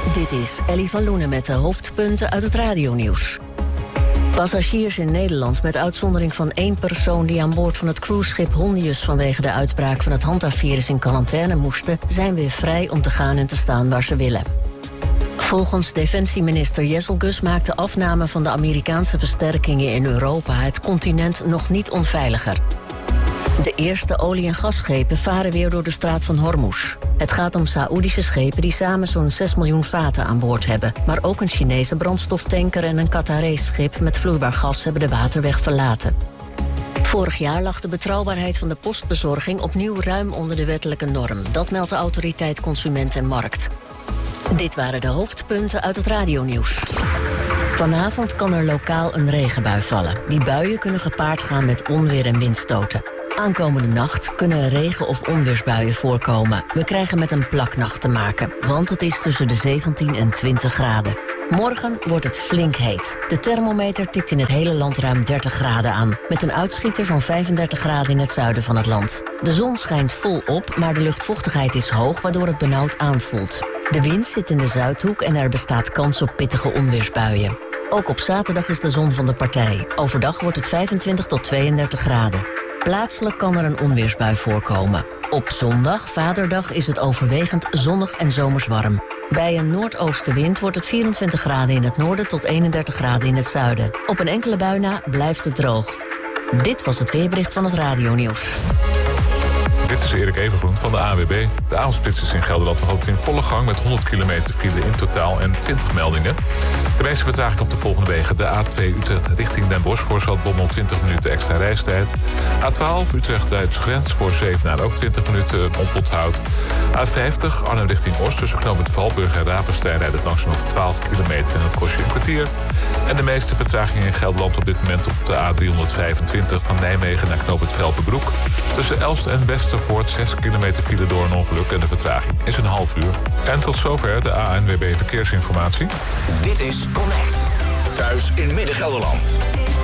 Dit is Ellie van Loenen met de hoofdpunten uit het radionieuws. Passagiers in Nederland, met uitzondering van 1 persoon die aan boord van het cruiseschip Hondius vanwege de uitbraak van het handhaafvirus in quarantaine moesten, zijn weer vrij om te gaan en te staan waar ze willen. Volgens defensieminister Jezelgus maakt de afname van de Amerikaanse versterkingen in Europa het continent nog niet onveiliger. De eerste olie- en gasschepen varen weer door de straat van Hormuz. Het gaat om Saoedische schepen die samen zo'n 6 miljoen vaten aan boord hebben. Maar ook een Chinese brandstoftanker en een Qatarees schip met vloeibaar gas hebben de waterweg verlaten. Vorig jaar lag de betrouwbaarheid van de postbezorging opnieuw ruim onder de wettelijke norm. Dat meldt de autoriteit Consument en Markt. Dit waren de hoofdpunten uit het radionieuws. Vanavond kan er lokaal een regenbui vallen. Die buien kunnen gepaard gaan met onweer en windstoten. Aankomende nacht kunnen regen- of onweersbuien voorkomen. We krijgen met een plaknacht te maken, want het is tussen de 17 en 20 graden. Morgen wordt het flink heet. De thermometer tikt in het hele land ruim 30 graden aan, met een uitschieter van 35 graden in het zuiden van het land. De zon schijnt volop, maar de luchtvochtigheid is hoog, waardoor het benauwd aanvoelt. De wind zit in de Zuidhoek en er bestaat kans op pittige onweersbuien. Ook op zaterdag is de zon van de partij. Overdag wordt het 25 tot 32 graden. Plaatselijk kan er een onweersbui voorkomen. Op zondag, Vaderdag, is het overwegend zonnig en zomers warm. Bij een noordoostenwind wordt het 24 graden in het noorden tot 31 graden in het zuiden. Op een enkele bui na blijft het droog. Dit was het weerbericht van het radionieuws. Dit is Erik Evengroen van de ANWB. De avondspits is in Gelderland nog altijd in volle gang met 100 kilometer file in totaal en 20 meldingen. De meeste vertraging op de volgende wegen. De A2 Utrecht richting Den Bosch voor Zaltbommel 20 minuten extra reistijd. A12 Utrecht-Duitse grens voor Zevenaar ook 20 minuten oponthoud. A50 Arnhem richting Oost tussen knooppunt Valburg en Ravenstein rijdt het langzaam nog 12 kilometer en dat kost je een kwartier. En de meeste vertragingen in Gelderland op dit moment op de A325 van Nijmegen naar knooppunt Velpenbroek. Tussen Elst en Westervoort 6 kilometer file door een ongeluk en de vertraging is een half uur. En tot zover de ANWB Verkeersinformatie. Dit is Connect. Thuis in Midden-Gelderland.